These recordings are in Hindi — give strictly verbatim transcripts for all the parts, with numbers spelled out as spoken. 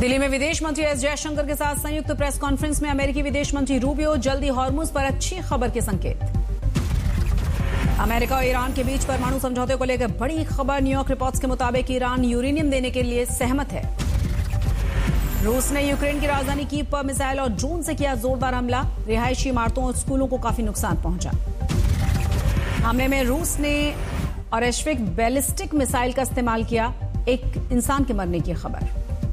दिल्ली में विदेश मंत्री एस जयशंकर के साथ संयुक्त प्रेस कॉन्फ्रेंस में अमेरिकी विदेश मंत्री रूबियो, जल्दी हॉर्मुज पर अच्छी खबर के संकेत। अमेरिका और ईरान के बीच परमाणु समझौते को लेकर बड़ी खबर। न्यूयॉर्क रिपोर्ट्स के मुताबिक ईरान यूरेनियम देने के लिए सहमत है। रूस ने यूक्रेन की राजधानी कीव पर मिसाइल और ड्रोन से किया जोरदार हमला। रिहायशी इमारतों और स्कूलों को काफी नुकसान पहुंचा। हमले में रूस ने ऑरेश्विक बैलिस्टिक मिसाइल का इस्तेमाल किया। एक इंसान के मरने की खबर।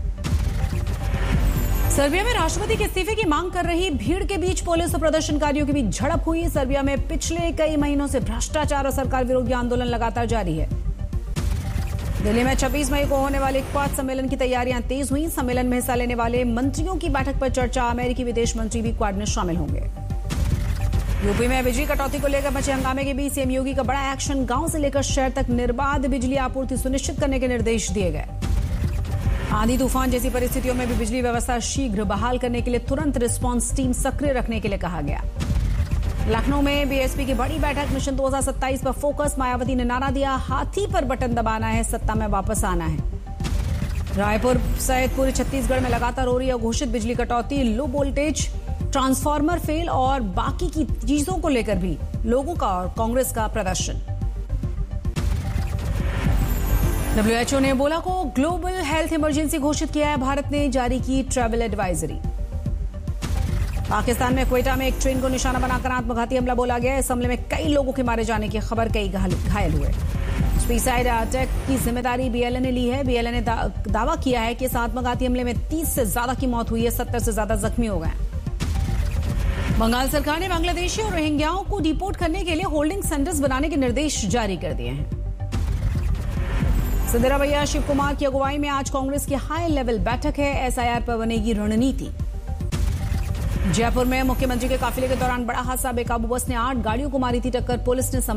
सर्बिया में राष्ट्रपति के इस्तीफे की मांग कर रही भीड़ के बीच पुलिस और प्रदर्शनकारियों के बीच झड़प हुई। सर्बिया में पिछले कई महीनों से भ्रष्टाचार और सरकार विरोधी आंदोलन लगातार जारी है। दिल्ली में छब्बीस मई को होने वाले क्वाड सम्मेलन की तैयारियां तेज हुई। सम्मेलन में हिस्सा लेने वाले मंत्रियों की बैठक पर चर्चा। अमेरिकी विदेश मंत्री भी क्वाड में शामिल होंगे। यूपी में बिजली कटौती को लेकर मचे हंगामे के बीच सीएम योगी का बड़ा एक्शन। गांव से लेकर शहर तक निर्बाध बिजली आपूर्ति सुनिश्चित करने के निर्देश दिए गए। आंधी तूफान जैसी परिस्थितियों में भी बिजली व्यवस्था शीघ्र बहाल करने के लिए तुरंत रिस्पांस टीम सक्रिय रखने के लिए कहा गया। लखनऊ में बीएसपी की बड़ी बैठक। मिशन दो हज़ार सत्ताईस पर फोकस। मायावती ने नारा दिया, हाथी पर बटन दबाना है, सत्ता में वापस आना है। रायपुर सहित पूरे छत्तीसगढ़ में लगातार हो रही है घोषित बिजली कटौती। लो वोल्टेज ट्रांसफार्मर फेल और बाकी की चीजों को लेकर भी लोगों का और कांग्रेस का प्रदर्शन। डब्ल्यूएचओ ने एबोला को ग्लोबल हेल्थ इमरजेंसी घोषित किया है। भारत ने जारी की ट्रैवल एडवाइजरी। पाकिस्तान में क्वेटा में एक ट्रेन को निशाना बनाकर आत्मघाती हमला बोला गया। इस हमले में कई लोगों के मारे जाने की खबर, कई घायल हुए। सुसाइड अटैक की जिम्मेदारी बीएलए ने ली है। बीएलए ने दा, दावा किया है कि इस आत्मघाती हमले में तीस से ज्यादा की मौत हुई है, सत्तर से ज्यादा जख्मी हो गए। बंगाल सरकार ने बांग्लादेशी और रोहिंग्याओं को डिपोर्ट करने के लिए होल्डिंग सेंटर्स बनाने के निर्देश जारी कर दिए हैं। सिद्धरामैया शिव कुमार की अगुवाई में आज कांग्रेस की हाई लेवल बैठक है। एसआईआर पर बनेगी रणनीति। जयपुर में मुख्यमंत्री के काफिले के दौरान बड़ा हादसा। बेकाबू बस ने आठ गाड़ियों को मारी थी टक्कर। पुलिस ने